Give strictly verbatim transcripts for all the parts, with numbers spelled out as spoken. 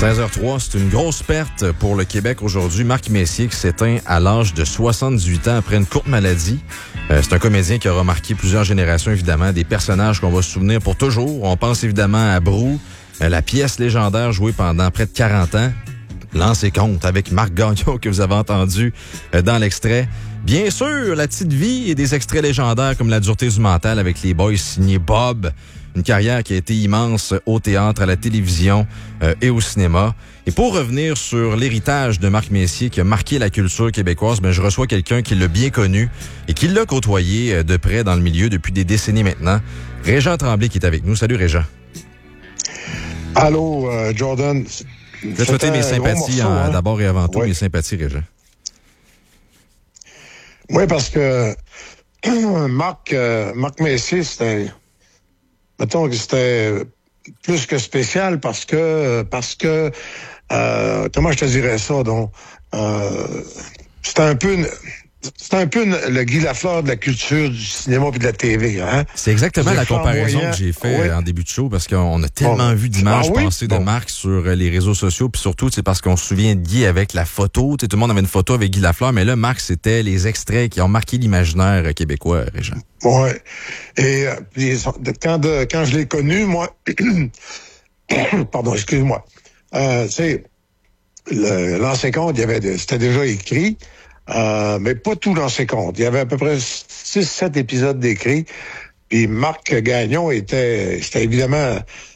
seize heures zéro trois, c'est une grosse perte pour le Québec aujourd'hui. Marc Messier qui s'éteint à l'âge de soixante-dix-huit ans après une courte maladie. Euh, c'est un comédien qui aura marqué plusieurs générations, évidemment, des personnages qu'on va se souvenir pour toujours. On pense évidemment à Brou, euh, la pièce légendaire jouée pendant près de quarante ans. Lance et compte avec Marc Gagnon que vous avez entendu euh, dans l'extrait. Bien sûr, La petite vie et des extraits légendaires comme La dureté du mental avec les boys signé Bob. Une carrière qui a été immense au théâtre, à la télévision euh, et au cinéma. Et pour revenir sur l'héritage de Marc Messier qui a marqué la culture québécoise, ben, je reçois quelqu'un qui l'a bien connu et qui l'a côtoyé euh, de près dans le milieu depuis des décennies maintenant. Régent Tremblay qui est avec nous. Salut Régent. Allô, euh, Jordan. Je vais te souhaiter mes sympathies morceau, hein? D'abord et avant tout, oui. Mes sympathies, Régent. Oui, parce que Marc, euh, Marc Messier, c'était... Mettons que c'était plus que spécial parce que, parce que, euh, comment je te dirais ça, donc, euh, c'était un peu, une, c'était un peu une, le Guy Lafleur de la culture du cinéma et de la T V, hein. C'est exactement la comparaison que j'ai fait oui. en début de show parce qu'on a tellement oh. vu d'images ah, oui? passer de bon. Marc sur les réseaux sociaux puis surtout, c'est parce qu'on se souvient de Guy avec la photo, tout le monde avait une photo avec Guy Lafleur, mais là, Marc, c'était les extraits qui ont marqué l'imaginaire québécois, Régent. Ouais. Et euh, quand, de, quand je l'ai connu, moi, pardon, excuse-moi, euh, tu sais, le, l'ancien compte, il y avait de, c'était déjà écrit, euh, mais pas tout l'ancien compte. Il y avait à peu près six sept épisodes d'écrits. Puis Marc Gagnon était, c'était évidemment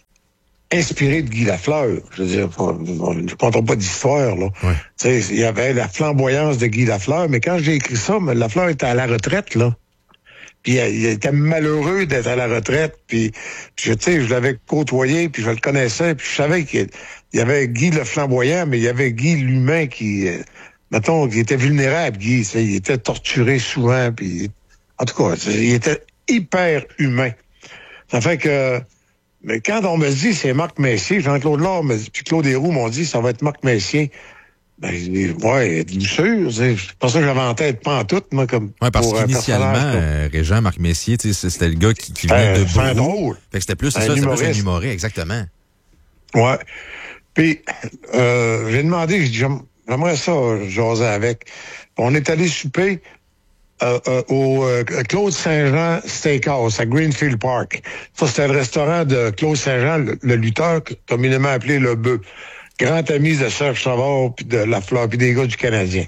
inspiré de Guy Lafleur. Je veux dire, je ne compte pas d'histoire, là. Ouais. Tu sais, il y avait la flamboyance de Guy Lafleur, mais quand j'ai écrit ça, Lafleur était à la retraite, là. Puis il était malheureux d'être à la retraite. Puis, tu sais, je l'avais côtoyé, puis je le connaissais, puis je savais qu'il y avait Guy le flamboyant, mais il y avait Guy l'humain qui, euh, mettons, qui était vulnérable, Guy. Il était torturé souvent, puis en tout cas, il était hyper humain. Ça fait que, mais quand on me dit c'est Marc Messier, Jean-Claude Lard, puis Claude Héroux m'ont dit ça va être Marc Messier. Ben, je dis, ouais, êtes-vous sûr? C'est pas ça que j'avais en tête, pas en tout, moi, comme. Ouais, parce qu'initialement, euh, Régent, Marc Messier, tu sais, c'était le gars qui, qui venait euh, de Brou. Drôle. Fait que c'était plus, c'est ça, c'était plus un humoriste, exactement. Ouais. Puis, euh, j'ai demandé, j'ai dit, j'aimerais ça, jaser avec. On est allé souper, euh, euh, au euh, Claude Saint-Jean Steakhouse à Greenfield Park. Ça, c'était le restaurant de Claude Saint-Jean, le, le lutteur, communément appelé le Bœuf. Grand ami de Serge Savard, puis de Lafleur, puis des gars du Canadien.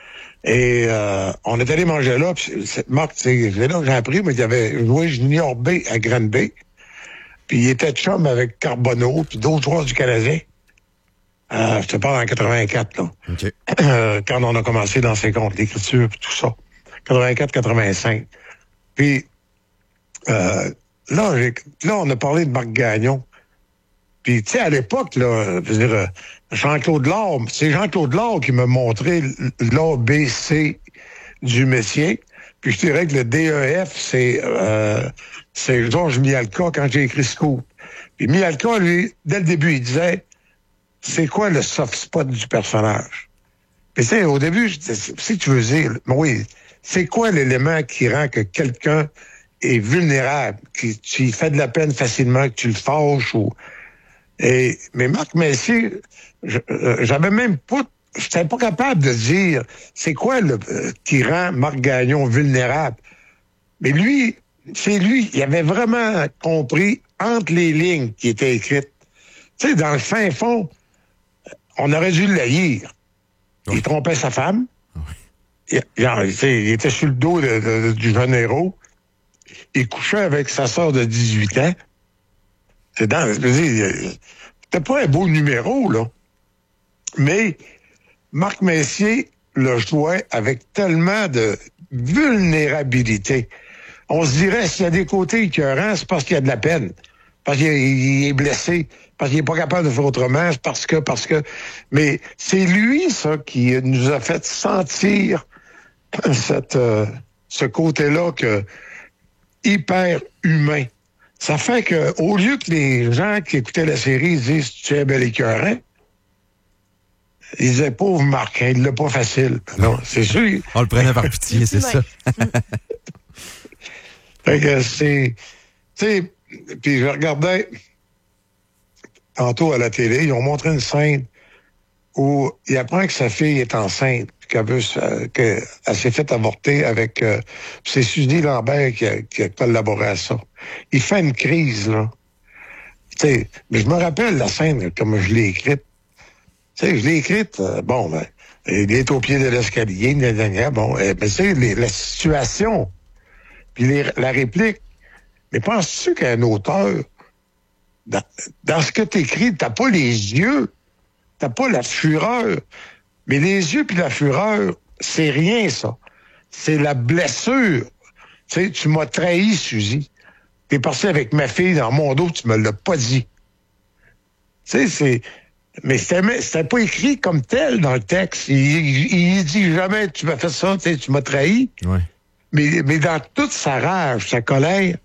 Et euh, on est allé manger là, puis Marc, c'est là que j'ai appris, mais il avait joué Junior B à Grande Bay, puis il était chum avec Carbonneau, puis d'autres joueurs du Canadien. Euh, je te parle en quatre-vingt-quatre, là. Okay. Euh, quand on a commencé dans ses comptes, l'écriture, puis tout ça. quatre-vingt-quatre quatre-vingt-cinq. Puis euh, là, j'ai, là, on a parlé de Marc Gagnon. Puis, tu sais, à l'époque, là, je veux dire, Jean-Claude Lard, c'est Jean-Claude Lard qui m'a montré l'A B C du métier. Puis, je dirais que le D E F, c'est euh, c'est Georges Mialka quand j'ai écrit Scoop. Puis, Mialka, lui, dès le début, il disait, c'est quoi le soft spot du personnage? Puis, tu sais, au début, je disais, si tu veux dire, oui, c'est quoi l'élément qui rend que quelqu'un est vulnérable, qui tu fait de la peine facilement, que tu le fâches ou... Et, mais Marc Messier, je, euh, j'avais même pas, j'étais pas capable de dire c'est quoi le euh, qui rend Marc Gagnon vulnérable. Mais lui, c'est lui, il avait vraiment compris entre les lignes qui étaient écrites. Tu sais, dans le fin fond, on aurait dû le haïr. Oui. Il trompait sa femme. Oui. Il, genre, il était sur le dos de, de, de, du jeune héros. Il couchait avec sa sœur de dix-huit ans. C'est dans, je veux dire, c'était pas un beau numéro, là. Mais Marc Messier le jouait avec tellement de vulnérabilité. On se dirait, s'il y a des côtés écœurants, c'est parce qu'il y a de la peine. Parce qu'il est blessé. Parce qu'il est pas capable de faire autrement. C'est parce que, parce que... Mais c'est lui, ça, qui nous a fait sentir cette, euh, ce côté-là que hyper humain. Ça fait que, au lieu que les gens qui écoutaient la série disent « Tu es bel écœurant », ils disaient « Pauvre Marc, hein, il l'a pas facile. » Non, c'est sûr. On le prenait par pitié, c'est ça. Fait que c'est... Tu sais, puis je regardais... tantôt à la télé, ils ont montré une scène où il apprend que sa fille est enceinte, qu'elle veut, euh, qu'elle s'est fait avorter avec... Euh, c'est Suzy Lambert qui a, qui a collaboré à ça. Il fait une crise, là. Tu sais, mais je me rappelle la scène comme je l'ai écrite. Tu sais, je l'ai écrite, euh, bon, ben, il est au pied de l'escalier, gna, gna, gna, bon, euh, mais tu sais, les, la situation, puis les, la réplique. Mais penses-tu qu'un auteur, dans, dans ce que t'écris, t'as pas les yeux, t'as pas la fureur, mais les yeux puis la fureur, c'est rien, ça. C'est la blessure. Tu sais, tu m'as trahi, Suzy. T'es parti avec ma fille dans mon dos, tu me l'as pas dit. Tu sais, c'est... Mais c'était, c'était pas écrit comme tel dans le texte. Il, il, il dit jamais, tu m'as fait ça, tu sais, tu m'as trahi. Ouais. Mais, mais dans toute sa rage, sa colère,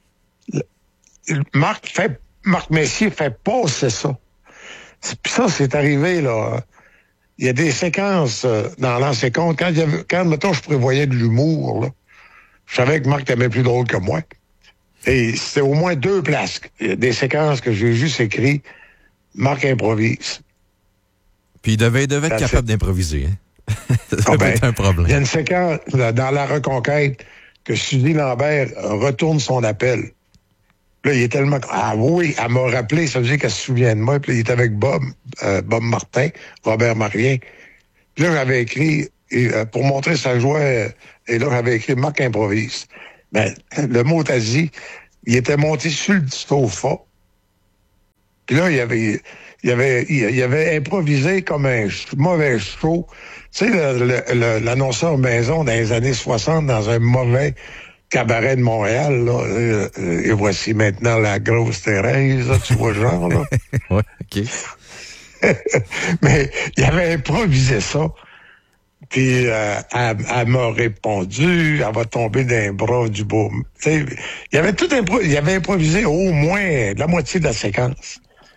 Marc fait, Marc Messier fait passer ça. Puis ça, c'est arrivé, là. Il y a des séquences euh, dans l'ancien compte. Quand, il y avait, quand, mettons, je prévoyais de l'humour, là, je savais que Marc était plus drôle que moi. Et c'était au moins deux places. Des séquences que j'ai juste écrites. Marc improvise. Puis il devait, il devait être capable fait... d'improviser. Hein? Ça ah peut ben, être un problème. Il y a une séquence dans La Reconquête que Suzy Lambert retourne son appel. Là, il est tellement... Ah oui, elle m'a rappelé, ça veut dire qu'elle se souvient de moi. Puis là, il est avec Bob, euh, Bob Martin, Robert Marien. Puis là, j'avais écrit, et, euh, pour montrer sa joie, euh, et là, j'avais écrit Marc improvise. Ben, le mot t'as dit, il était monté sur le sofa. Puis là, il avait, il avait, il avait improvisé comme un mauvais show. Tu sais, le, le, le, l'annonceur maison dans les années soixante, dans un mauvais cabaret de Montréal, là. Et voici maintenant la grosse Thérèse, là, tu vois le genre, là. Oui, OK. Mais il avait improvisé ça. Puis euh, elle, elle m'a répondu, elle va tomber dans les bras du beau. Tu sais, il avait tout impro- il avait improvisé au moins la moitié de la séquence.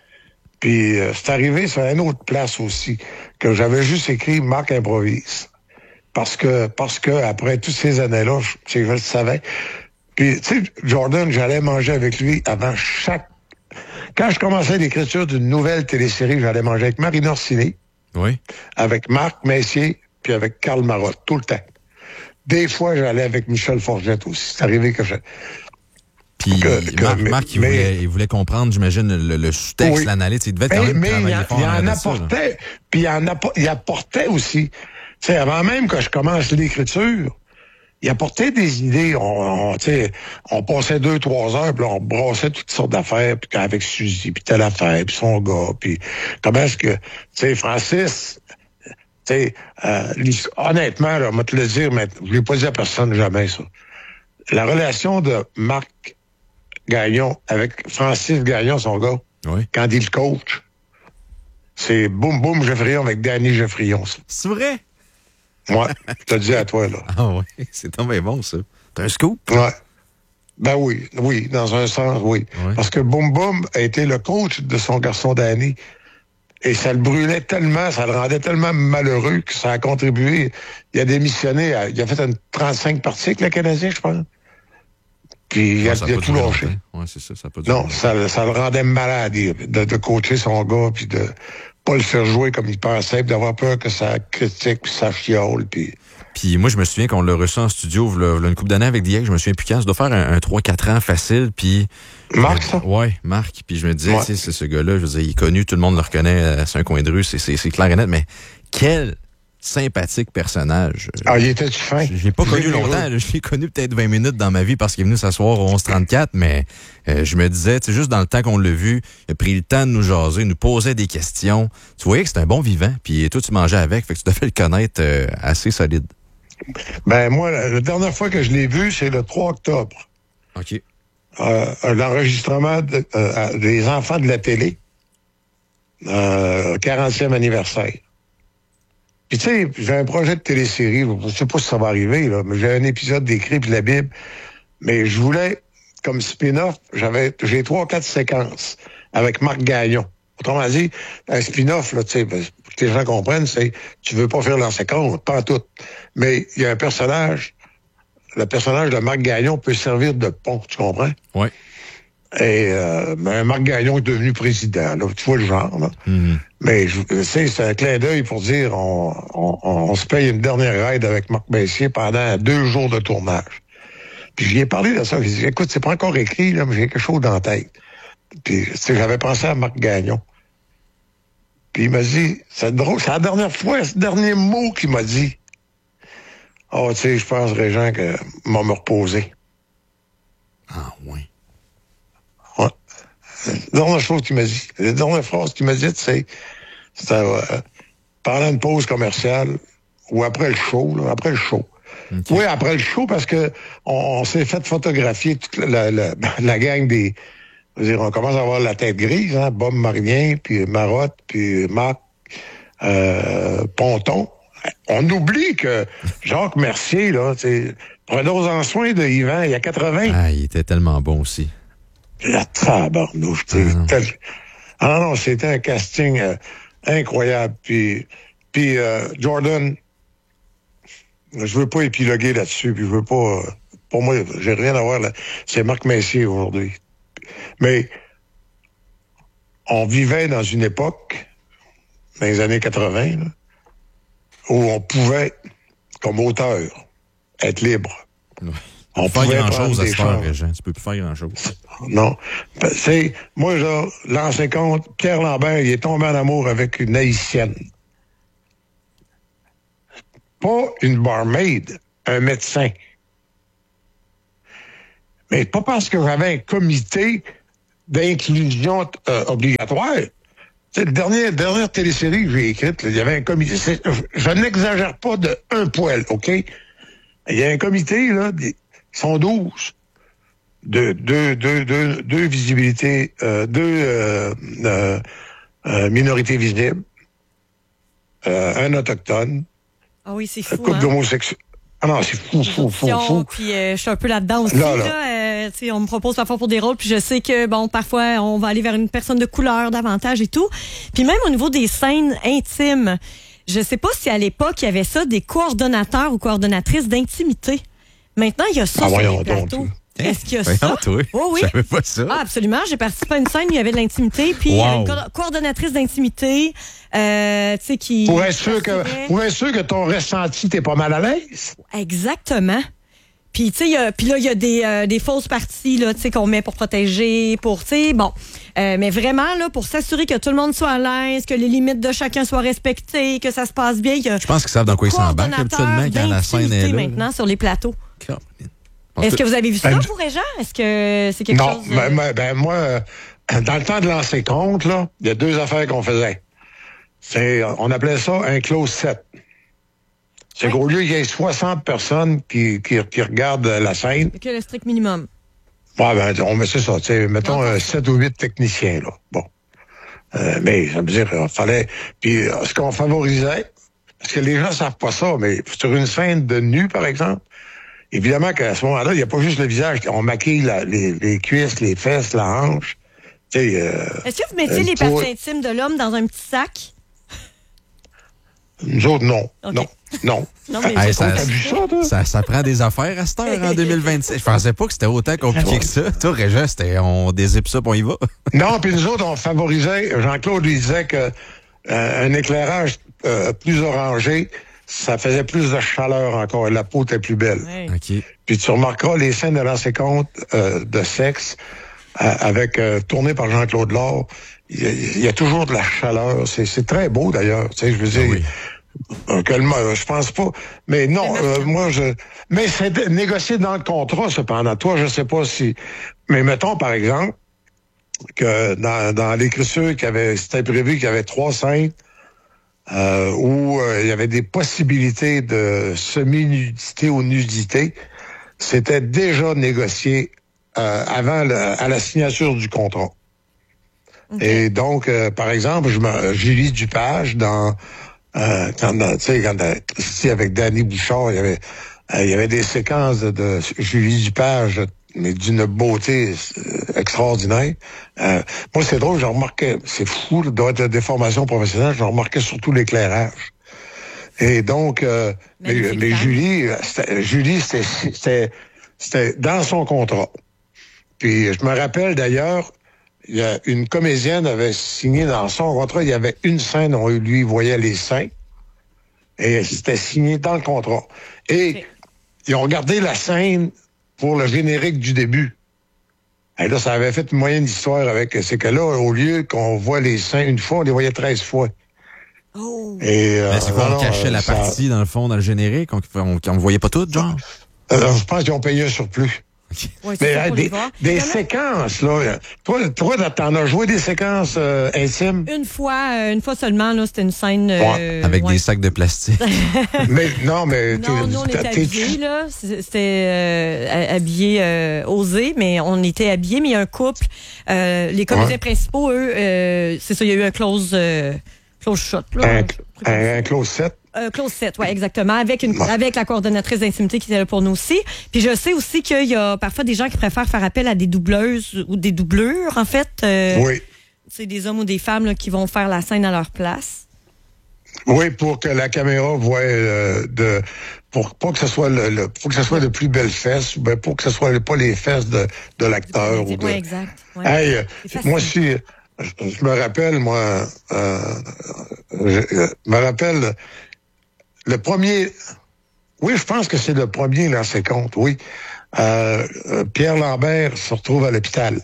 Puis euh, c'est arrivé sur une autre place aussi, que j'avais juste écrit Marc improvise. Parce que, parce que après toutes ces années-là, je, je le savais. Puis, tu sais, Jordan, j'allais manger avec lui avant chaque... Quand je commençais l'écriture d'une nouvelle télésérie, j'allais manger avec Marine Orsini. Oui. Avec Marc Messier, puis avec Karl Marotte, tout le temps. Des fois, j'allais avec Michel Forgette aussi. C'est arrivé que je... Puis que, que, Marc, mais, Marc il, mais, voulait, il voulait comprendre, j'imagine, le, le sous-texte, oui. l'analyse. Il devait quand mais, même mais travailler il, fort il en, en apportait, puis il, en appo- il apportait aussi... Tu sais, avant même que je commence l'écriture, il apportait des idées. On, on, tu sais, on passait deux, trois heures, puis on brassait toutes sortes d'affaires, puis avec Suzy, puis telle affaire, puis son gars, puis comment est-ce que... Tu sais, Francis... Tu sais, euh, honnêtement, là, je vais te le dire, mais je l'ai pas dit à personne jamais, ça. La relation de Marc Gagnon avec Francis Gagnon, son gars, oui. quand il coach, c'est boum, boum, Geoffrion avec Danny Geoffrion, ça. C'est vrai? Ouais, je te le dis à toi, là. Ah oui, c'est tombé bon, ça. T'as un scoop? Ouais. Ben oui, oui, dans un sens, oui. Ouais. Parce que Boum Boum a été le coach de son garçon Danny. Et ça le brûlait tellement, ça le rendait tellement malheureux que ça a contribué. Il a démissionné, à, il a fait une trente-cinq parties avec le Canadien, je pense. Puis il a, il a tout lâché. Ouais, c'est ça, ça a pas non, ça, ça le rendait malade de, de coacher son gars, puis de pas le faire jouer comme il pensait, puis d'avoir peur que ça critique, puis ça chiole, puis... Puis moi, je me souviens qu'on l'a reçu en studio là, là, une couple d'années avec Diego, je me souviens plus quand, ça doit faire un, un trois quatre ans facile, puis... Marc, ça? Ouais, Marc. Puis je me disais, ouais. tu sais, c'est ce gars-là, je veux dire, il est connu, tout le monde le reconnaît, c'est un coin de rue, c'est, c'est, c'est clair et net, mais quel sympathique personnage. Ah, il était fin. Je, je l'ai pas je connu l'ai longtemps, là, je l'ai connu peut-être vingt minutes dans ma vie parce qu'il est venu s'asseoir au onze trente-quatre, mais euh, je me disais, tu sais, juste dans le temps qu'on l'a vu, il a pris le temps de nous jaser, nous poser des questions. Tu voyais que c'était un bon vivant, puis toi, tu mangeais avec, fait que tu devais le connaître euh, assez solide. Ben, moi, la, la dernière fois que je l'ai vu, c'est le trois octobre. OK. Euh, l'enregistrement de, euh, des enfants de la télé, euh, quarantième anniversaire. Puis tu sais, j'ai un projet de télésérie, je sais pas si ça va arriver, là, mais j'ai un épisode d'écrit puis de la Bible, mais je voulais, comme spin-off, j'avais, j'ai trois, quatre séquences avec Marc Gagnon. Autrement dit, un spin-off, là, tu sais, pour que les gens comprennent, c'est, tu veux pas faire leur séquence, pas en tout. Mais il y a un personnage, le personnage de Marc Gagnon peut servir de pont, tu comprends? Oui. Et euh, ben, Marc Gagnon est devenu président, là, tu vois le genre. Là. Mm-hmm. Mais c'est, c'est un clin d'œil pour dire on, on, on se paye une dernière ride avec Marc Messier pendant deux jours de tournage. Puis j'y ai parlé de ça. J'ai dit, écoute, c'est pas encore écrit, là, mais j'ai quelque chose dans la tête. Puis j'avais pensé à Marc Gagnon. Puis il m'a dit, c'est drôle, c'est la dernière fois, c'est le dernier mot qu'il m'a dit. Ah, oh, tu sais, je pense, Régent, que m'a me reposer. Ah, oui. Ouais. La dernière chose qu'il m'a dit, la dernière phrase qu'il m'a dit, c'est, c'était euh, pendant une pause commerciale ou après le show, là, après le show. Okay. Oui, après le show, parce que on, on s'est fait photographier toute la, la, la gang des... Je veux dire, on commence à avoir la tête grise, hein, Bob Marien, puis Marotte, puis Marc euh, Ponton. On oublie que Jacques Mercier, là, prenons-en soin de Yvan, il y a quatre-vingts. Ah, il était tellement bon aussi. La tabarnouche, tu sais. Ah, tel... ah non, c'était un casting euh, incroyable. Puis, puis euh, Jordan, je veux pas épiloguer là-dessus, puis je veux pas... Euh, pour moi, j'ai rien à voir là. C'est Marc Messier aujourd'hui. Mais on vivait dans une époque, dans les années quatre-vingts, là, où on pouvait, comme auteur, être libre. Ouais. On peut faire grand-chose à ce temps, Régent. Tu peux plus faire grand-chose. Non. C'est, moi, genre, l'ancien compte, Pierre Lambert, il est tombé en amour avec une haïtienne. Pas une barmaid, un médecin. Mais pas parce que j'avais un comité d'inclusion euh, obligatoire. C'est la dernière, dernière télésérie que j'ai écrite, il y avait un comité. C'est, je n'exagère pas de un poil, OK? Il y a un comité, là, ils sont douze. De deux, deux, deux, deux visibilités, euh, deux euh, euh, euh, minorités visibles, euh, un autochtone. Ah oui, c'est fou. Couple hein? d'homosexuels. Ah non, c'est fou, fou, fou, fou. Puis euh, je suis un peu là-dedans aussi. Là, là. Là, euh, on me propose parfois pour des rôles, puis je sais que, bon, parfois, on va aller vers une personne de couleur davantage et tout. Puis même au niveau des scènes intimes, je sais pas si à l'époque, il y avait ça, des coordonnateurs ou coordonnatrices d'intimité. Maintenant, il y a ça ah, sur voyons les plateaux. Donc. Est-ce qu'il y a Voyons, ça? Toi. Oh, oui. J'avais pas ça. Ah, absolument. J'ai participé à une scène où il y avait de l'intimité, puis wow. Une co- coordonnatrice d'intimité, euh, tu sais, qui... Pour être sûr que, pour être sûr que ton ressenti, t'es pas mal à l'aise. Exactement. Puis, tu sais, puis là, il y a des, euh, des fausses parties, là, tu sais, qu'on met pour protéger, pour, tu sais, bon. Euh, mais vraiment, là, pour s'assurer que tout le monde soit à l'aise, que les limites de chacun soient respectées, que ça se passe bien. Que je pense qu'ils savent dans quoi ils s'embarquent habituellement quand la scène est là. Maintenant, sur les plateaux. Caroline. Est-ce que vous avez vu ça, vous, Régent? Est-ce que c'est quelque non, chose... Non, ben, ben, moi, euh, dans le temps de lancer compte, là, il y a deux affaires qu'on faisait. C'est, on appelait ça un close set. C'est oui. Qu'au lieu qu'il y ait soixante personnes qui, qui, qui regardent la scène... C'est que le strict minimum. Ouais, ben, on met ça, tu sais, mettons euh, sept ou huit techniciens, là. Bon. Euh, mais, ça veut dire, il fallait... Puis, ce qu'on favorisait, parce que les gens savent pas ça, mais sur une scène de nu, par exemple, évidemment qu'à ce moment-là, il n'y a pas juste le visage. On maquille la, les, les cuisses, les fesses, la hanche. Euh, Est-ce que vous mettiez euh, les pour... parties intimes de l'homme dans un petit sac? Nous autres, non. Okay. Non. Non. non mais hey, ça, ça, ça, ça prend des affaires à cette heure en deux mille vingt-six. Je pensais pas que c'était autant compliqué que ça. Toi, Régent, c'était on dézippe ça, puis on y va. Non, puis nous autres, on favorisait. Jean-Claude lui disait que euh, un éclairage euh, plus orangé, ça faisait plus de chaleur encore. La peau était plus belle. Oui. Okay. Puis tu remarqueras les scènes de lancer compte euh, de sexe euh, avec euh, tournées par Jean-Claude Laure. Il y, y a toujours de la chaleur. C'est, c'est très beau d'ailleurs. Tu sais, je veux dire. Oui. Euh, que, je pense pas. Mais non, euh, moi je. Mais c'est négocié dans le contrat, cependant. Toi, je sais pas si. Mais mettons par exemple que dans, dans l'écriture qu'il y avait, c'était prévu qu'il y avait trois scènes. Euh, où euh, il y avait des possibilités de semi-nudité ou nudité, c'était déjà négocié euh, avant le, à la signature du contrat. Okay. Et donc, euh, par exemple, je me, Julie Dupage, dans, euh, quand, tu sais, quand ici avec Danny Bouchard, il y avait, euh, il y avait des séquences de, de Julie Dupage, mais d'une beauté extraordinaire. Euh, moi, c'est drôle, j'ai remarqué, c'est fou, ça doit être des formations professionnelles, j'ai remarqué surtout l'éclairage. Et donc, euh, mais, mais Julie, c'était, Julie, c'était, c'était, c'était dans son contrat. Puis je me rappelle d'ailleurs, il y a une comédienne avait signé dans son contrat, il y avait une scène où lui voyait les seins. Et c'était signé dans le contrat. Et okay. Ils ont regardé la scène pour le générique du début. Et là, ça avait fait une moyenne d'histoire avec... C'est que là, au lieu qu'on voit les seins une fois, on les voyait treize fois. Oh. Et, euh, c'est quoi, on cachait euh, la ça... partie, dans le fond, dans le générique? On ne voyait pas tout, genre? Alors, je pense qu'ils ont payé un surplus. Okay. Ouais, mais euh, des, des séquences, là. Toi, toi t'en as joué des séquences euh, intimes? Une fois, euh, une fois seulement, là, c'était une scène... Euh, ouais. Avec ouais. des sacs de plastique. mais non, mais... Non, nous, on était habillés, là. C'était euh, habillé euh, osé, mais on était habillés, mais il y a un couple. Euh, les comédiens ouais. principaux, eux, euh, c'est ça, il y a eu un close, euh, close shot, là. Un, un, un close set? Euh, close set, oui, exactement, avec une avec la coordonnatrice d'intimité qui était là pour nous aussi. Puis je sais aussi qu'il y a parfois des gens qui préfèrent faire appel à des doubleuses ou des doublures, en fait. Euh, oui. C'est des hommes ou des femmes là, qui vont faire la scène à leur place. Oui, pour que la caméra voie euh, de pour pas que ce soit le, le pour que ce soit de plus belles fesses, ben pour que ce soit pas les fesses de, de l'acteur ou de. Oui, exact. Ouais. Hey, moi si je, je me rappelle, moi euh, je, je me rappelle. Le premier, oui, je pense que c'est le premier dans ses comptes, oui. Euh, Pierre Lambert se retrouve à l'hôpital.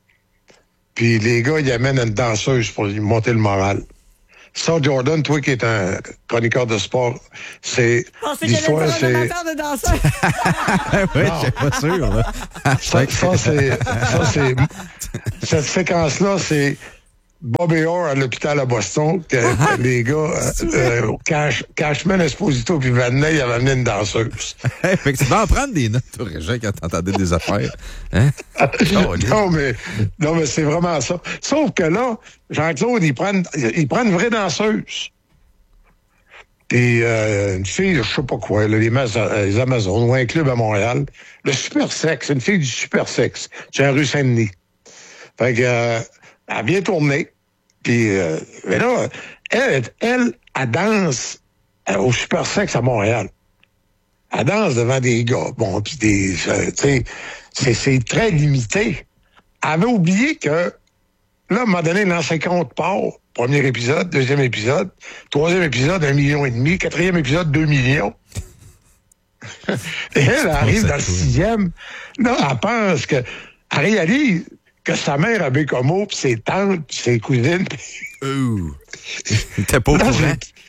Puis les gars, ils amènent une danseuse pour lui monter le moral. Ça, Jordan, toi qui es un chroniqueur de sport, c'est... l'histoire, c'est... de danseuse. Oui, je suis pas sûr, là. ça, ça, c'est... Ça, c'est... Cette séquence-là, c'est... Bobby Orr à l'hôpital à Boston, que les gars, euh, Cash, Cashman, Esposito puis Vadnais, ils avaient amené une danseuse. Fait que tu vas en prendre des notes, toi, Régent, quand t'entendais des affaires. Hein? Oh, non, mais, non, mais c'est vraiment ça. Sauf que là, Jean-Claude, ils prennent, ils prennent une vraie danseuse. Puis euh, une fille, je sais pas quoi, là, les, les Amazones, ou un club à Montréal. Le Super Sexe, une fille du Super Sexe. C'est la rue Saint-Denis. Fait que... Euh, elle vient tourner, puis euh, mais là, elle, elle, elle danse au Super Sexe à Montréal. Elle danse devant des gars, bon, puis des, euh, tu sais, c'est, c'est très limité. Elle avait oublié que, là, à un moment donné, l'ancien compte part, premier épisode, deuxième épisode, troisième épisode, un million et demi, quatrième épisode, deux millions. Et elle, elle arrive dans le sixième, là, elle pense que, elle réalise que sa mère a Bécomo, puis ses tantes, puis ses cousines. Ouh! T'es pas au courant?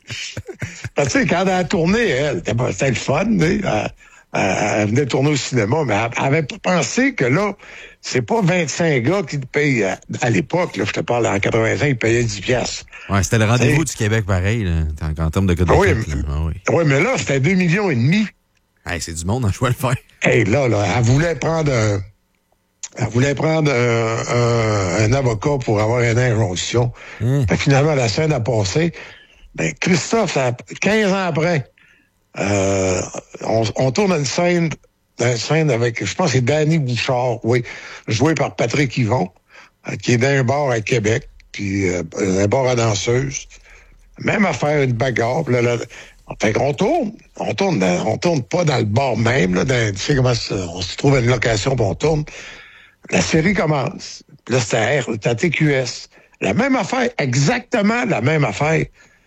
Tu sais, quand elle a tourné, elle, c'était le fun, tu sais. Elle, elle venait tourner au cinéma, mais elle, elle avait pensé que là, c'est pas vingt-cinq gars qui te payent à, à l'époque, là, je te parle en quatre-vingt-cinq, ils payaient dix piastres. Ouais, c'était le rendez-vous du Québec pareil, là, en, en termes de code de oui, tête, ah, oui. oui, mais là, c'était deux millions et demi. Hey, c'est du monde, on choix le faire. Hey, là, là, elle voulait prendre un... Elle voulait prendre un, un, un avocat pour avoir une injonction. Mmh. Fait que finalement, la scène a passé. Ben, Christophe, quinze ans après, euh, on, on tourne une scène, une scène avec, je pense que c'est Danny Bouchard, oui, joué par Patrick Yvon, euh, qui est dans un bar à Québec, puis euh, un bar à danseuse. Même affaire, une bagarre. Là, là, fait qu'on tourne, on tourne, dans, on tourne pas dans le bar même, là, dans, tu sais comment ça, on se trouve à une location, puis on tourne. La série commence. Là, c'était à T Q S. La même affaire, exactement la même affaire.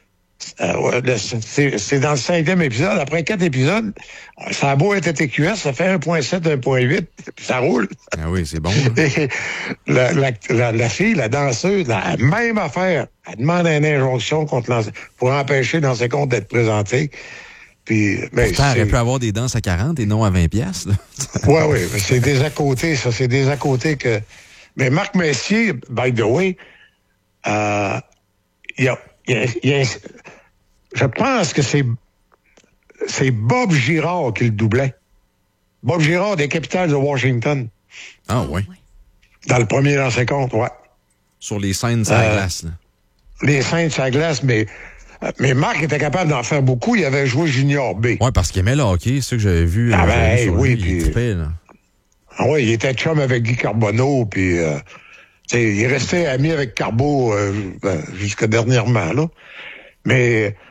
Euh, c'est, c'est dans le cinquième épisode. Après quatre épisodes, ça a beau être à T Q S, ça fait un virgule sept, un virgule huit, puis ça roule. Ah oui, c'est bon. Hein? la, la, la, la fille, la danseuse, la même affaire. Elle demande une injonction contre pour empêcher dans ses comptes d'être présenté. Puis, ben, pourtant, elle aurait pu avoir des danses à quarante et non à vingt piastres. Oui, oui, c'est des à côté, ça. C'est des à côté que... Mais Marc Messier, by the way, euh, il y a, y a, y a... Je pense que c'est c'est Bob Girard qui le doublait. Bob Girard des Capitals de Washington. Ah oui. Dans le premier dans ses comptes, ouais. Sur les scènes sur la euh, glace, là. Les scènes sur la glace, mais... Mais Marc était capable d'en faire beaucoup. Il avait joué Junior B. Oui, parce qu'il aimait le hockey. C'est ça que j'avais vu. Ah ben, hey, sur oui. Lui, puis, il trippait, là. Ah oui, il était chum avec Guy Carbonneau. Puis, euh, il restait ami avec Carbo euh, jusqu'à dernièrement, là. Mais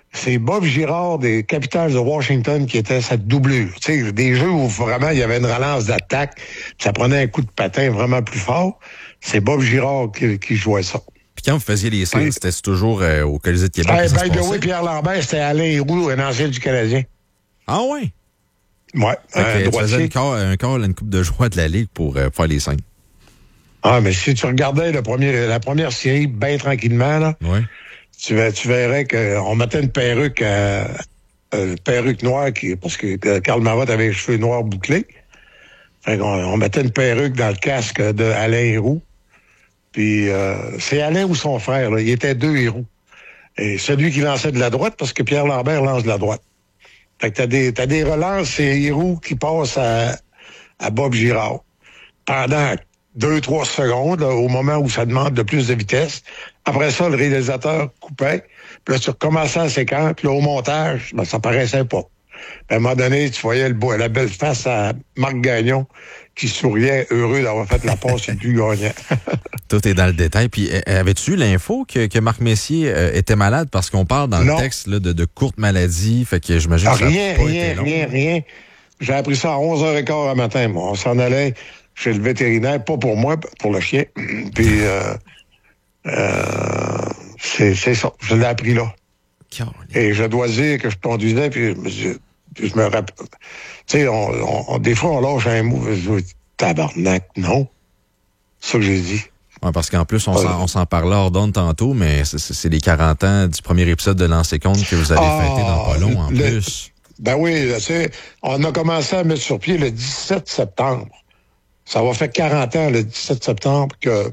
c'est Bob Girard des Capitals de Washington qui était sa doublure. Tu sais, des jeux où vraiment il y avait une relance d'attaque, ça prenait un coup de patin vraiment plus fort. C'est Bob Girard qui, qui jouait ça. Puis quand vous faisiez les scènes, c'était toujours euh, au Colisée de Québec? Hey, by the way, Pierre Lambert, c'était Alain Héroux, un ancien du Canadien. Ah ouais? Ouais. Okay, un tu faisais une corps, un corps, une coupe de joueurs de la Ligue pour euh, faire les scènes. Ah, mais si tu regardais le premier, la première série bien tranquillement, là, ouais. tu, tu verrais qu'on mettait une perruque, euh, une perruque noire, qui, parce que Karl Marotte avait les cheveux noirs bouclés. Fait qu'on, on mettait une perruque dans le casque de Alain Héroux. Puis euh, c'est Alain ou son frère, là, il était deux héros. Et celui qui lançait de la droite, parce que Pierre Lambert lance de la droite. Fait que t'as des, t'as des relances, c'est Héroux qui passe à, à Bob Girard. Pendant deux, trois secondes, là, au moment où ça demande de plus de vitesse. Après ça, le réalisateur coupait. Puis là, tu recommençais la séquence. Puis là, au montage, ben, ça paraissait pas. Puis à un moment donné, tu voyais le beau, la belle face à Marc Gagnon qui souriait, heureux d'avoir fait la passe le plus gagnant. Tout est dans le détail. Puis, avais-tu l'info que, que Marc Messier euh, était malade? Parce qu'on parle dans non. le texte là, de, de courte maladie. Fait que j'imagine ah, que ça rien, a pas rien, été long. rien, rien. J'ai appris ça à onze heures quinze le matin. Moi. On s'en allait chez le vétérinaire, pas pour moi, pour le chien. Puis, euh, euh, c'est, c'est ça. Je l'ai appris là. Carole. Et je dois dire que je conduisais, puis je, puis je me rappelle. Tu sais, on, on, des fois, on lâche un mot. Je dis, tabarnak, non. C'est ça que j'ai dit. Ouais, parce qu'en plus, on, ouais. s'en, on s'en parlait hors d'onde tantôt, mais c'est, c'est les quarante ans du premier épisode de Lancer Compte que vous avez ah, fêté dans pas long, en le, plus. Ben oui, tu sais, on a commencé à mettre sur pied le dix-sept septembre. Ça va faire quarante ans, le dix-sept septembre, que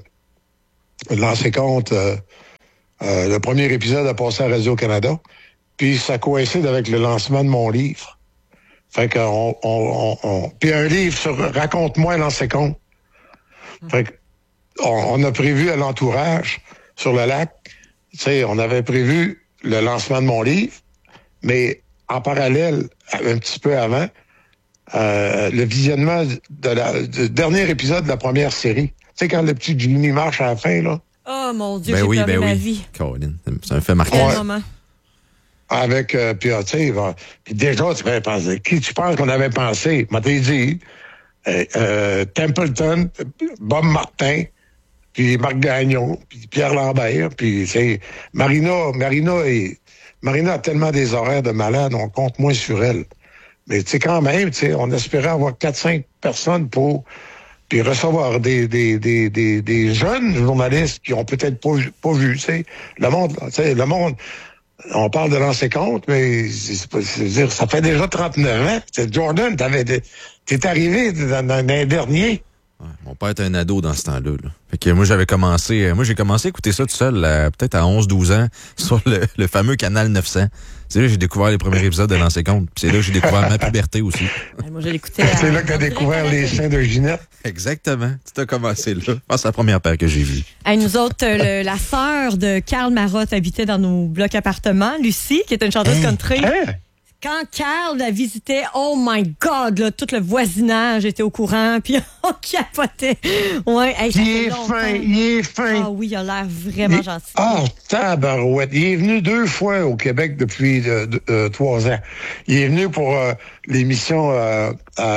Lancer Compte, euh, euh, le premier épisode a passé à Radio-Canada. Puis ça coïncide avec le lancement de mon livre. Fait qu'on... On, on, on... Puis un livre sur Raconte-moi Lancer Compte. Fait que on, on a prévu à l'entourage, sur le lac, tu sais, on avait prévu le lancement de mon livre, mais en parallèle, un petit peu avant, euh, le visionnement de la, du dernier épisode de la première série. Tu sais, quand le petit Jimmy marche à la fin, là. Oh mon Dieu, ben j'ai oui, perdu ben ma oui. vie. Caroline, c'est un fait marquant. Quel ouais. moment. Avec, euh, puis, tu sais, puis déjà, tu peux penser, qui tu penses qu'on avait pensé? Moi, t'ai dit, euh, euh, Templeton, Bob Martin, puis Marc Gagnon, puis Pierre Lambert, puis, c'est Marina, Marina est, Marina a tellement des horaires de malade, on compte moins sur elle. Mais, tu sais, quand même, tu sais, on espérait avoir quatre cinq personnes pour, puis recevoir des, des, des, des, des jeunes journalistes qui ont peut-être pas, pas vu, tu sais. Le monde, tu sais, le monde, on parle de Lancer Compte, mais c'est pas, c'est dire, ça fait déjà trente-neuf ans. C'est Jordan, t'avais, t'es arrivé dans, dans les derniers. Ouais, mon père était un ado dans ce temps-là. Là. Fait que moi, j'avais commencé, moi, j'ai commencé à écouter ça tout seul, là, peut-être à onze douze ans, sur le, le fameux canal neuf cents. C'est là que j'ai découvert les premiers épisodes de Lancer Compte. Puis c'est là que j'ai découvert ma puberté aussi. Ouais, moi, je l'écoutais. À... C'est là que t'as découvert les seins de Ginette. Exactement. Tout a commencé là. Je pense que c'est la première paire que j'ai vue. Hey, nous autres, le, la sœur de Karl Marotte habitait dans nos blocs appartements, Lucie, qui est une chanteuse hein? country. Hein? Quand Karl la visitait, oh my God, là, tout le voisinage était au courant, puis on capotait. Ouais, hey, il est fin, il est fin. Ah oui, il a l'air vraiment il... gentil. Ah, tabarouette. Il est venu deux fois au Québec depuis euh, euh, trois ans. Il est venu pour euh, l'émission euh,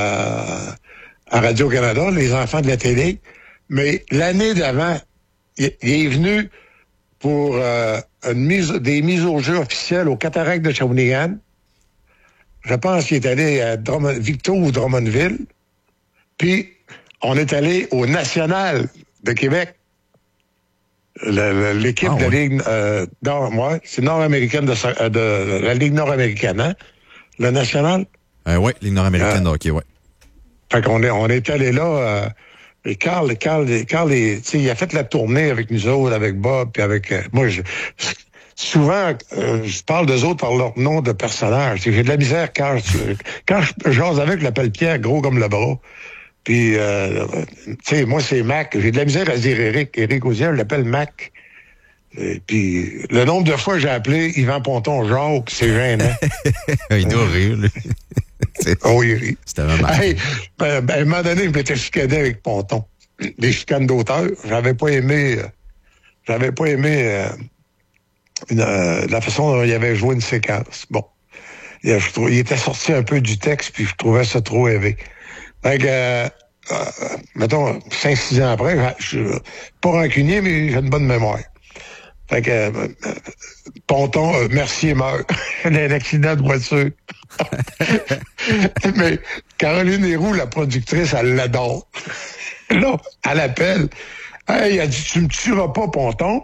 à, à Radio-Canada, Les enfants de la télé, mais l'année d'avant, il, il est venu pour euh, une mise, des mises au jeu officielles au Cataracte de Shawinigan. Je pense qu'il est allé à Drummond, Victo ou Drummondville. Puis, on est allé au National de Québec. Le, le, l'équipe ah, de la ouais. Ligue euh, nord, ouais, c'est nord-américaine de, de, de la Ligue nord-américaine, hein? Le National? Euh, oui, Ligue nord-américaine euh, de hockey, oui. Fait qu'on est, on est allé là. Euh, et Carl, Carl, Carl est, il a fait la tournée avec nous autres, avec Bob, puis avec... Euh, moi, je... Souvent, euh, je parle d'eux autres par leur nom de personnage. J'ai de la misère quand je, quand je jase avec, je l'appelle Pierre, gros comme le bras. Puis, euh, tu sais, moi, c'est Mac. J'ai de la misère à se dire Éric. Éric Auzier, je l'appelle Mac. Et puis, le nombre de fois que j'ai appelé Yvan Ponton Jacques, c'est gênant. Il doit rire, lui. Oh, il rit. C'était vraiment hey, ben, ben, à un moment donné, je m'étais chicané avec Ponton. Des chicanes d'auteur. J'avais pas aimé... Euh, j'avais pas aimé... Euh, une, euh, la façon dont il avait joué une séquence. Bon. Il, je trouve, il était sorti un peu du texte, puis je trouvais ça trop élevé. Fait que, euh, euh, mettons, cinq six ans après, je suis pas rancunier, mais j'ai une bonne mémoire. Fait que, euh, Ponton, euh, Mercier meurt. Il a un accident de voiture. Mais Caroline Héroux, la productrice, elle l'adore. Là, elle appelle. Hey, elle dit, tu me tueras pas, Ponton?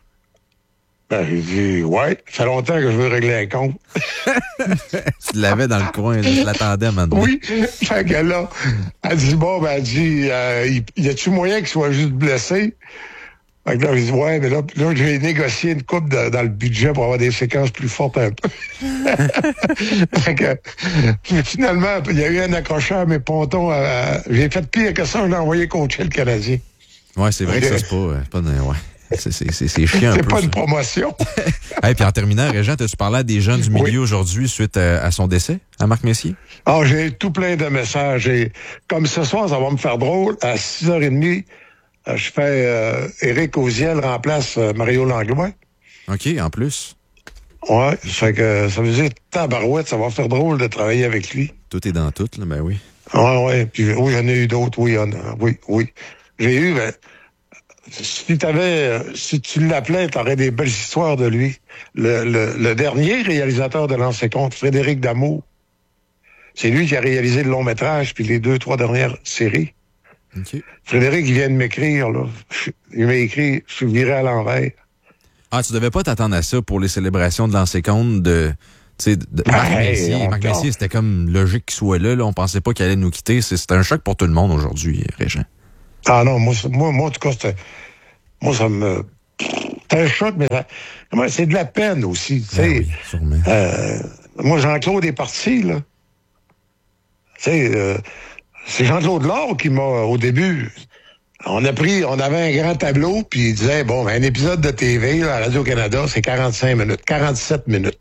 Ben, j'ai dit, ouais, ça fait longtemps que je veux régler un compte. Tu l'avais dans le coin, je l'attendais maintenant. Oui, fait que là, elle dit, bon, ben, elle dit, euh, y a-tu moyen qu'il soit juste blessé? Fait que là, j'ai dit, ouais, mais là, là j'ai négocié une coupe de, dans le budget pour avoir des séquences plus fortes un peu. Fait que, finalement, il y a eu un accrocheur, mais Ponton, euh, j'ai fait pire que ça, je l'ai envoyé coacher le Canadien. Ouais, c'est vrai que ça, c'est pas, euh, pas de, ouais. C'est, c'est, c'est, c'est chiant un c'est peu. pas ça. Une promotion. Hey, puis en terminant, Régent, as-tu parlé à des gens du milieu oui. aujourd'hui suite à, à son décès, à Marc Messier? Ah, j'ai tout plein de messages. Et comme ce soir, ça va me faire drôle, à six heures trente, euh, je fais euh, Éric Auziel remplace euh, Mario Langlois. OK, en plus. Ouais, ça fait que ça veut dire tabarouette, ça va faire drôle de travailler avec lui. Tout est dans tout, là, ben oui. Ouais, ouais. Puis oui, j'en ai eu d'autres, oui, on, oui, oui. J'ai eu, ben, si t'avais, si tu l'appelais, t'aurais des belles histoires de lui. Le, le, le dernier réalisateur de Lancer Compte, Frédéric Damour, c'est lui qui a réalisé le long métrage puis les deux, trois dernières séries. Okay. Frédéric, il vient de m'écrire, là. Il m'a écrit, je suis viré à l'envers. Ah, tu devais pas t'attendre à ça pour les célébrations de Lancer Compte de, tu sais, de Marc hey, Messier. Marc Messier, c'était comme logique qu'il soit là, là. On pensait pas qu'il allait nous quitter. C'est, c'était un choc pour tout le monde aujourd'hui, Régent. Ah non, moi, moi, moi en tout cas, c'était, moi, ça me, c'était un choc, mais ça, c'est de la peine aussi, tu sais. Ah oui, sûrement. Euh, moi, Jean-Claude est parti, là. Tu sais, euh, c'est Jean-Claude Laure qui m'a, au début, on a pris, on avait un grand tableau, puis il disait, bon, un épisode de T V, là, à Radio-Canada, c'est quarante-cinq minutes, quarante-sept minutes.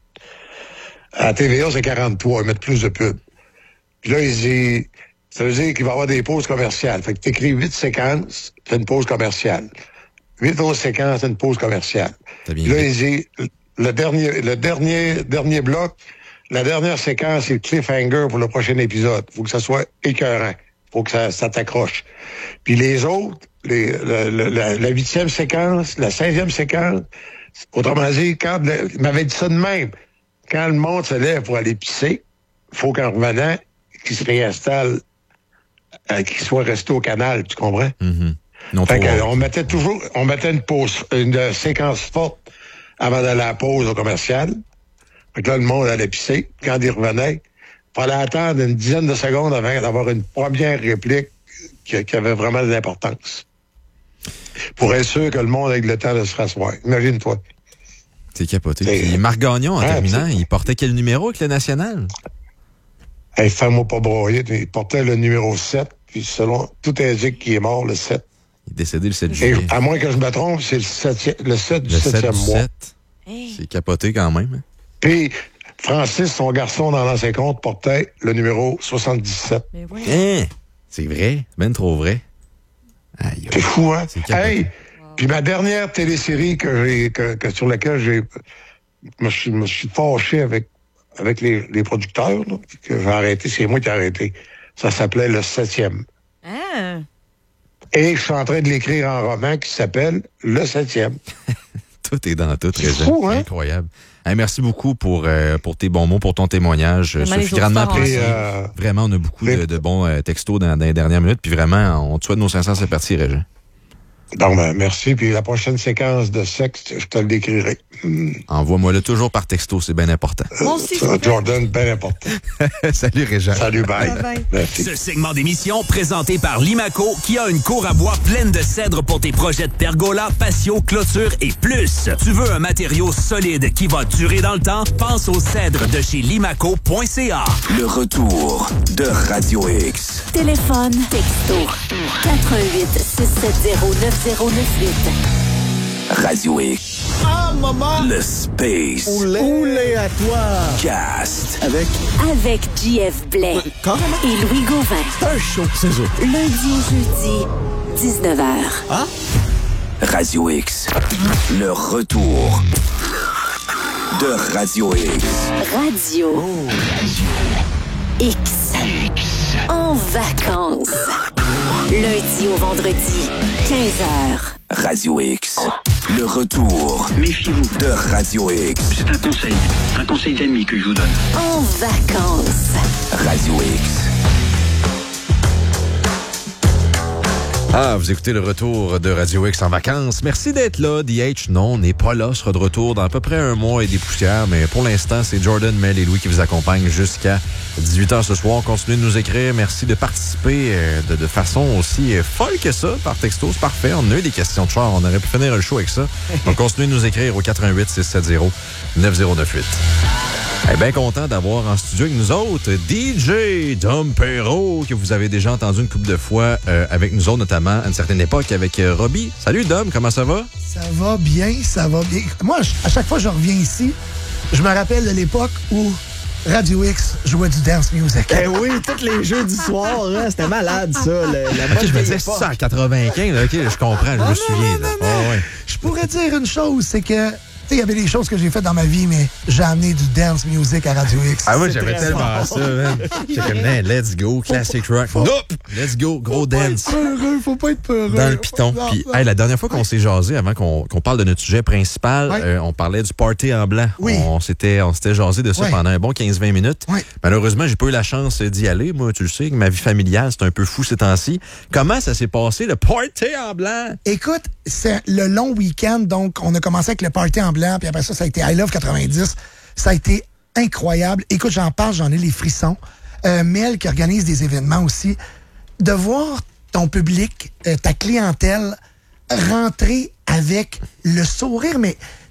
À T V A, c'est quarante-trois, ils mettent plus de pubs. Puis là, il dit, ça veut dire qu'il va y avoir des pauses commerciales. Fait que t'écris huit séquences, c'est une pause commerciale. Huit autres séquences, c'est une pause commerciale. Puis là, il dit, le dernier, le dernier, dernier bloc, la dernière séquence, c'est le cliffhanger pour le prochain épisode. Faut que ça soit écœurant. Faut que ça, ça t'accroche. Puis les autres, les, le, le, la, la huitième séquence, la seizième séquence, autrement dit, quand le, il m'avait dit ça de même, quand le monde se lève pour aller pisser, faut qu'en revenant, qu'il se réinstalle, euh, qu'il soit resté au canal, tu comprends? Mm-hmm. Non, fait que, on mettait toujours, on mettait une pause, une séquence forte avant d'aller à la pause au commercial. Fait que là, le monde allait pisser. Quand il revenait, il fallait attendre une dizaine de secondes avant d'avoir une première réplique qui, qui avait vraiment de l'importance. Pour être sûr que le monde ait le temps de se rasseoir. Imagine-toi. C'est capoté. Puis Marc Gagnon, en ah, terminant, il portait quel numéro avec le National? Hey, fais-moi pas broyer. Il portait le numéro sept, puis selon tout indique qu'il est mort le sept. Il est décédé le sept juillet. Et, à moins que je me trompe, c'est le, septième, le sept du le septième sept mois. sept. Hey. C'est capoté quand même. Puis Francis, son garçon dans l'ancien compte, portait le numéro soixante-dix-sept. Mais oui. Hein? C'est vrai? C'est bien trop vrai. Aïe, c'est fou, hein? C'est hey! Wow. Puis ma dernière télésérie que j'ai, que, que sur laquelle j'ai, me suis, me suis fâché avec, avec les, les producteurs, là, que j'ai arrêté, c'est moi qui ai arrêté. Ça s'appelait Le Septième. Ah! Et je suis en train de l'écrire en roman qui s'appelle Le Septième. Tout est dans tout, c'est fou, hein? Incroyable. Hey, merci beaucoup pour, euh, pour tes bons mots, pour ton témoignage. Vraiment, Sophie, grandement apprécié. Euh, vraiment, on a beaucoup les... de, de bons euh, textos dans, dans les dernières minutes. Puis vraiment, on te souhaite nos cinq cents, c'est parti, Régent. Donc, ben, merci. Puis la prochaine séquence de sexe, je te le décrirai. Mm. Envoie-moi-le toujours par texto, c'est bien important. Moi aussi. Euh, Jordan, bien important. Salut, Régent. Salut, bye. Bye, bye. Merci. Ce segment d'émission présenté par Limaco, qui a une cour à bois pleine de cèdre pour tes projets de pergola, patio, clôture et plus. Tu veux un matériau solide qui va durer dans le temps? Pense au cèdre de chez limaco point c a. Le retour de Radio X. Téléphone, texto, quatre un huit, six sept zéro, neuf zéro neuf huit. Radio X. Ah, maman! Le Space. Oulé, Oulé à toi! Cast. Avec... Avec J F Blais. Carrément. Et Louis Gauvin. C'est un show, c'est ça. Lundi au jeudi, dix-neuf heures. Ah? Radio X. Le retour. de Radio X. Radio X. En vacances. Lundi au vendredi, quinze heures. Radio X. Le retour. Méfiez-vous. De Radio X. C'est un conseil. Un conseil d'ami que je vous donne. En vacances. Radio X. Ah, vous écoutez le retour de Radio X en vacances. Merci d'être là. D H, non, on n'est pas là. Sera de retour dans à peu près un mois et des poussières. Mais pour l'instant, c'est Jordan, Mel et Louis qui vous accompagnent jusqu'à dix-huit heures ce soir. Continuez de nous écrire. Merci de participer de, de façon aussi folle que ça par texto. C'est parfait. On a eu des questions de char. On aurait pu finir le show avec ça. Donc, continuez de nous écrire au quatre un huit, six sept zéro, neuf zéro neuf huit. Eh bien content d'avoir en studio avec nous autres D J Dom Perrault, que vous avez déjà entendu une couple de fois euh, avec nous autres, notamment à une certaine époque avec euh, Robbie. Salut Dom, comment ça va? Ça va bien, ça va bien. Moi, à chaque fois que je reviens ici, je me rappelle de l'époque où Radio X jouait du dance music. Eh oui, tous les jeux du soir, hein, c'était malade, ça. Le, la OK, je me disais, c'est ça, en quatre-vingt-quinze, là, OK, je comprends, je ah me non, souviens. Non, là. non, Oh, ouais. Je pourrais dire une chose, c'est que tu sais, il y avait des choses que j'ai faites dans ma vie, mais j'ai amené du dance music à Radio X. Ah oui, j'avais tellement ça, man. J'étais comme, hey, let's go, classic rock. Nope! Let's go, gros faut dance. Pas être peureux, faut pas être peureux. Dans le piton. Non, Puis, non. hey, la dernière fois qu'on s'est jasé, avant qu'on qu'on parle de notre sujet principal, Ouais. euh, on parlait du party en blanc. Oui. On s'était on s'était jasé de ça Ouais. pendant un bon quinze vingt minutes. Ouais. Malheureusement, j'ai pas eu la chance d'y aller. Moi, tu le sais, que ma vie familiale, c'est un peu fou ces temps-ci. Comment ça s'est passé, le party en blanc? Écoute, c'est le long week-end, donc on a commencé avec le party en blanc, puis après ça, ça a été I Love quatre-vingt-dix. Ça a été incroyable. Écoute, j'en parle, j'en ai les frissons. Euh, Mel qui organise des événements aussi. De voir ton public, euh, ta clientèle rentrer avec le sourire, mais